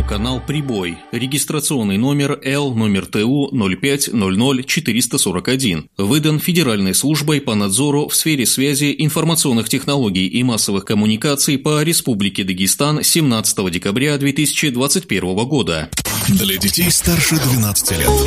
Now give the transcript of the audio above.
радиоканал «Прибой», регистрационный номер Л номер ТУ 0500441, выдан Федеральной службой по надзору в сфере связи, информационных технологий и массовых коммуникаций по Республике Дагестан 17 декабря 2021 года. Для детей старше 12 лет.